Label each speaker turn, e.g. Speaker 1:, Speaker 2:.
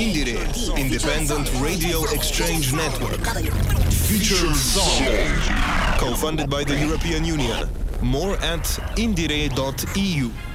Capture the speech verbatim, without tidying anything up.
Speaker 1: Indire, Independent Radio Exchange Network. Featured song. Co-funded by the European Union. More at indire dot e u.